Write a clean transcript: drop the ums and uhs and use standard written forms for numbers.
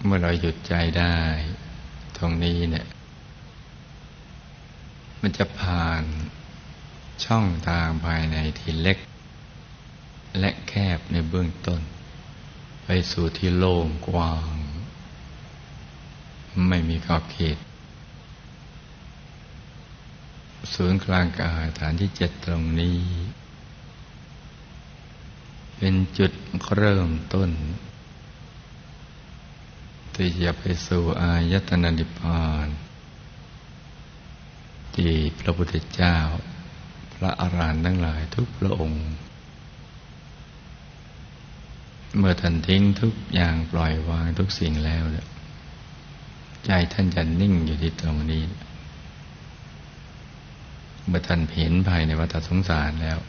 เมื่อเราหยุดใจได้ตรงนี้เนี่ยมันจะผ่านช่องทางภายในที่เล็กและแคบในเบื้องต้นไปสู่ที่โล่งกว้างไม่มีขอบเขตศูนย์กลางกายฐานที่7ตรงนี้เป็นจุดเริ่มต้นที่จะไปสู่อายตนะนิพพานที่พระพุทธเจ้าพระอรหันต์ทั้งหลายทุกพระองค์เมื่อท่านทิ้งทุกอย่างปล่อยวางทุกสิ่งแล้วเนี่ยใจท่านจะนิ่งอยู่ที่ตรงนี้เมื่อท่านเห็นภายในวัฏสงสารแล้ว